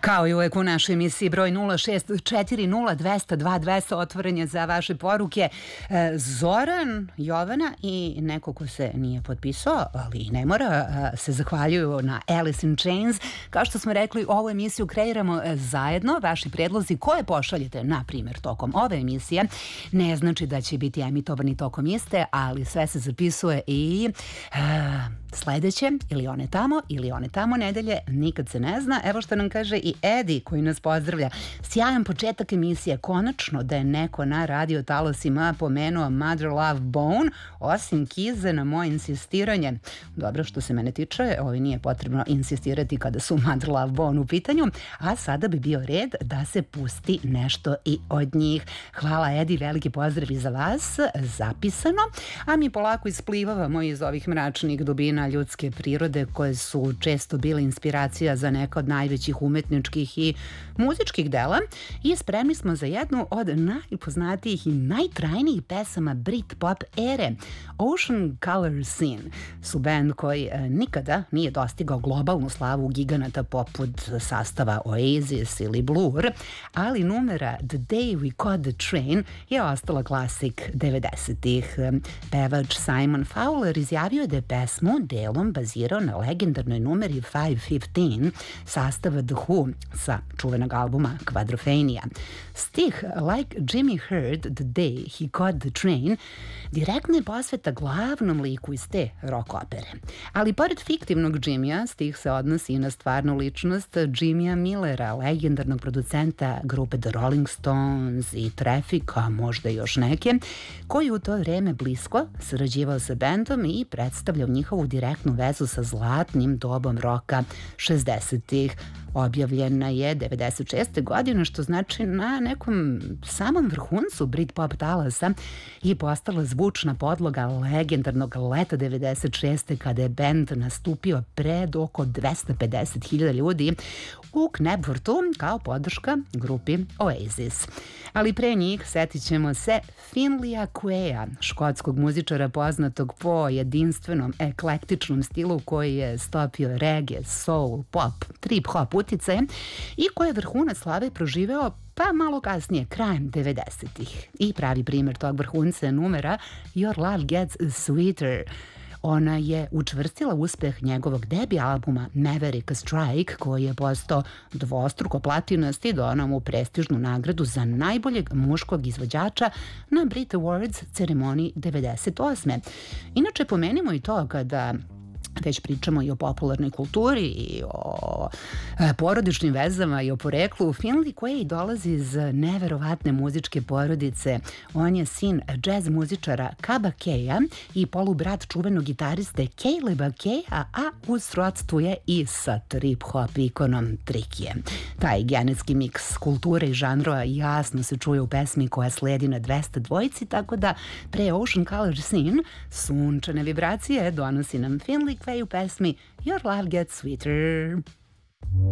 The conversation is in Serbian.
Kao i uvek u našoj emisiji broj 06402002200 otvoren je za vaše poruke. Zoran, Jovana i neko ko se nije potpisao, ali i ne mora, se zahvaljuju na Alice in Chains. Kao što smo rekli, ovu emisiju kreiramo zajedno. Vaši predlozi koje pošaljete, na primjer, tokom ove emisije, ne znači da će biti emitovani tokom iste, ali sve se zapisuje i sledeće ili one tamo nedelje, nikad se ne zna. Evo što nam kaže i Edi koji nas pozdravlja. Sjajan početak emisije, konačno da je neko na radio talasima pomenuo Mother Love Bone, osim Kize na moje insistiranje. Dobro, što se mene tiče, nije potrebno insistirati kada su Mother Love Bone u pitanju, a sada bi bio red da se pusti nešto i od njih. Hvala Edi, veliki pozdrav i za vas, zapisano, a mi polako isplivavamo iz ovih mračnih dubina ljudske prirode koje su često bile inspiracija za neka od najvećih umetničkih i muzičkih dela i spremni smo za jednu od najpoznatijih i najtrajnijih pesama Britpop ere. Ocean Colour Scene su band koji nikada nije dostigao globalnu slavu giganata poput sastava Oasis ili Blur, ali numera The Day We Caught the Train je ostala klasik 90-ih. Pevač Simon Fowler izjavio da je pesmu delom bazirao na legendarnoj numeri 515 sastava The Who sa čuvenog albuma Quadrophenia. Stih Like Jimmy heard the day he caught the train direktno je posveta glavnom liku iz te rock opere. Ali pored fiktivnog Jimmya, stih se odnosi i na stvarnu ličnost Jimmya Millera, legendarnog producenta grupe The Rolling Stones i Traffic, a možda još neke, koji u to vreme blisko sarađivao sa bandom i predstavljao njihovu direktnu vezu sa zlatnim dobom roka 60-ih. Objavljena je 96. godine, što znači na nekom samom vrhuncu Britpop talasa i postala zvučna podloga legendarnog leta 96. kada je band nastupio pred oko 250.000 ljudi u Knebworthu kao podrška grupi Oasis. Ali pre njih setit ćemo se Finleya Quaya, škotskog muzičara poznatog po jedinstvenom eklektičnom stilu koji je stopio reggae, soul, pop, trip-hop uticaje i koji je vrhunac slave proživeo pa malo kasnije, krajem 90-ih. I pravi primjer tog vrhunca numera Your Love Gets Sweeter. Ona je učvrstila uspeh njegovog debi albuma Maverick Strike, koji je postao dvostruko platinast i donao mu prestižnu nagradu za najboljeg muškog izvođača na Brit Awards ceremoniji 98. Inače, pomenimo i to kada već pričamo i o popularnoj kulturi i o porodičnim vezama i o poreklu. Finley Quay dolazi iz neverovatne muzičke porodice. On je sin džez muzičara Cubba Kaya i polubrat čuvenog gitariste Caleba Kaya, a u srodstvu je i sa trip-hop ikonom Trickijem. Taj genetski miks kulture i žanrova jasno se čuje u pesmi koja sledi na 200 dvojici, tako da pre Ocean Colour Scene sunčane vibracije donosi nam Finley Quay u pesmi Your Love Gets Sweeter.